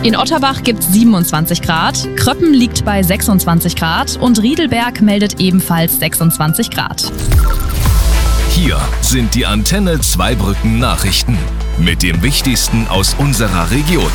In Otterbach gibt's 27 Grad, Kröppen liegt bei 26 Grad und Riedelberg meldet ebenfalls 26 Grad. Hier sind die Antenne Zweibrücken Nachrichten mit dem Wichtigsten aus unserer Region.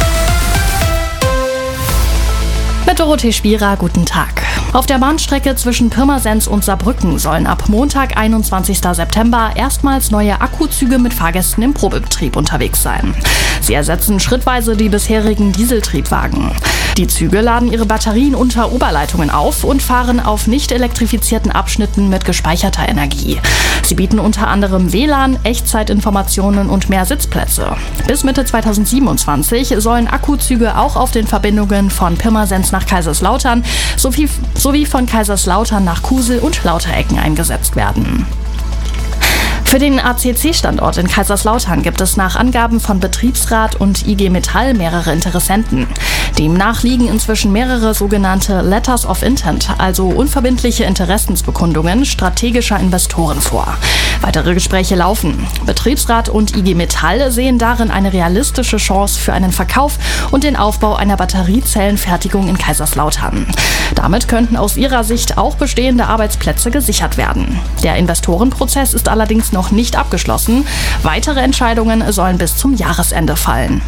Mit Dorothee Spierer, guten Tag. Auf der Bahnstrecke zwischen Pirmasens und Saarbrücken sollen ab Montag, 21. September, erstmals neue Akkuzüge mit Fahrgästen im Probebetrieb unterwegs sein. Sie ersetzen schrittweise die bisherigen Dieseltriebwagen. Die Züge laden ihre Batterien unter Oberleitungen auf und fahren auf nicht elektrifizierten Abschnitten mit gespeicherter Energie. Sie bieten unter anderem WLAN, Echtzeitinformationen und mehr Sitzplätze. Bis Mitte 2027 sollen Akkuzüge auch auf den Verbindungen von Pirmasens nach Kaiserslautern sowie von Kaiserslautern nach Kusel und Lauterecken eingesetzt werden. Für den ACC-Standort in Kaiserslautern gibt es nach Angaben von Betriebsrat und IG Metall mehrere Interessenten. Demnach liegen inzwischen mehrere sogenannte Letters of Intent, also unverbindliche Interessensbekundungen strategischer Investoren vor. Weitere Gespräche laufen. Betriebsrat und IG Metall sehen darin eine realistische Chance für einen Verkauf und den Aufbau einer Batteriezellenfertigung in Kaiserslautern. Damit könnten aus ihrer Sicht auch bestehende Arbeitsplätze gesichert werden. Der Investorenprozess ist allerdings noch nicht abgeschlossen. Weitere Entscheidungen sollen bis zum Jahresende fallen.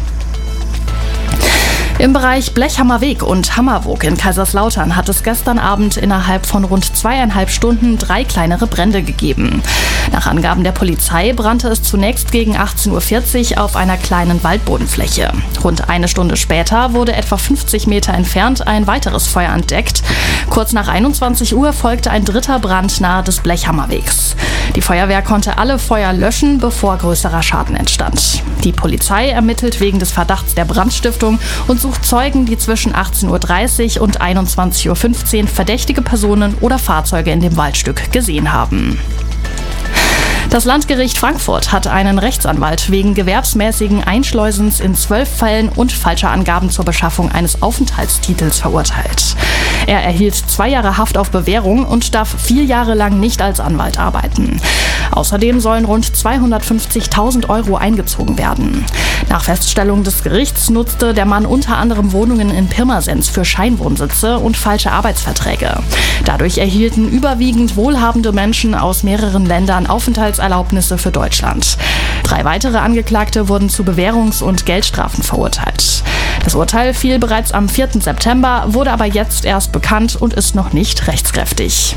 Im Bereich Blechhammerweg und Hammerwoog in Kaiserslautern hat es gestern Abend innerhalb von rund 2,5 Stunden 3 kleinere Brände gegeben. Nach Angaben der Polizei brannte es zunächst gegen 18:40 Uhr auf einer kleinen Waldbodenfläche. Rund eine Stunde später wurde etwa 50 Meter entfernt ein weiteres Feuer entdeckt. Kurz nach 21 Uhr folgte ein dritter Brand nahe des Blechhammerwegs. Die Feuerwehr konnte alle Feuer löschen, bevor größerer Schaden entstand. Die Polizei ermittelt wegen des Verdachts der Brandstiftung und sucht Zeugen, die zwischen 18:30 Uhr und 21:15 Uhr verdächtige Personen oder Fahrzeuge in dem Waldstück gesehen haben. Das Landgericht Frankfurt hat einen Rechtsanwalt wegen gewerbsmäßigen Einschleusens in 12 Fällen und falscher Angaben zur Beschaffung eines Aufenthaltstitels verurteilt. Er erhielt 2 Jahre Haft auf Bewährung und darf 4 Jahre lang nicht als Anwalt arbeiten. Außerdem sollen rund 250.000 € eingezogen werden. Nach Feststellung des Gerichts nutzte der Mann unter anderem Wohnungen in Pirmasens für Scheinwohnsitze und falsche Arbeitsverträge. Dadurch erhielten überwiegend wohlhabende Menschen aus mehreren Ländern Aufenthaltserlaubnisse für Deutschland. 3 weitere Angeklagte wurden zu Bewährungs- und Geldstrafen verurteilt. Das Urteil fiel bereits am 4. September, wurde aber jetzt erst bekannt und ist noch nicht rechtskräftig.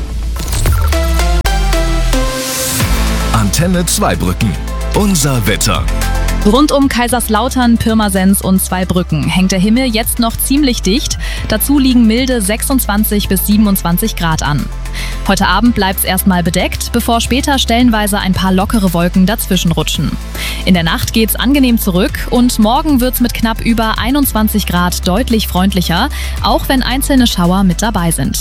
Antenne Zweibrücken. Unser Wetter. Rund um Kaiserslautern, Pirmasens und Zweibrücken hängt der Himmel jetzt noch ziemlich dicht. Dazu liegen milde 26 bis 27 Grad an. Heute Abend bleibt es erstmal bedeckt, bevor später stellenweise ein paar lockere Wolken dazwischen rutschen. In der Nacht geht's angenehm zurück und morgen wird's mit knapp über 21 Grad deutlich freundlicher, auch wenn einzelne Schauer mit dabei sind.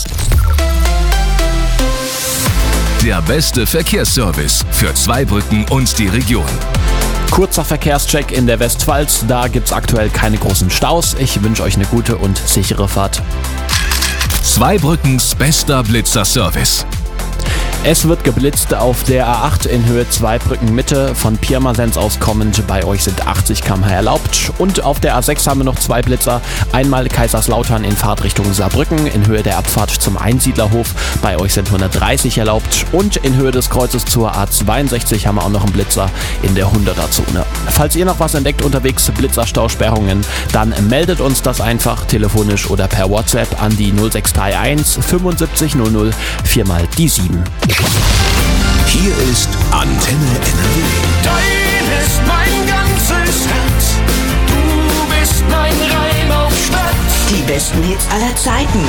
Der beste Verkehrsservice für Zweibrücken und die Region. Kurzer Verkehrscheck in der Westpfalz, da gibt's aktuell keine großen Staus. Ich wünsche euch eine gute und sichere Fahrt. Zweibrückens bester Blitzerservice. Es wird geblitzt auf der A8 in Höhe Zweibrücken Mitte, von Pirmasens aus kommend. Bei euch sind 80 km/h erlaubt. Und auf der A6 haben wir noch 2 Blitzer. Einmal Kaiserslautern in Fahrtrichtung Saarbrücken in Höhe der Abfahrt zum Einsiedlerhof. Bei euch sind 130 erlaubt. Und in Höhe des Kreuzes zur A62 haben wir auch noch einen Blitzer in der 100er-Zone. Falls ihr noch was entdeckt unterwegs, Blitzerstausperrungen, dann meldet uns das einfach telefonisch oder per WhatsApp an die 0631 75 00 4x7. Hier ist Antenne NRW. Dein ist mein ganzes Herz. Du bist mein Reim auf Stadt. Die besten Hits aller Zeiten.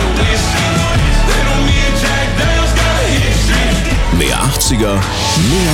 Mehr 80er, mehr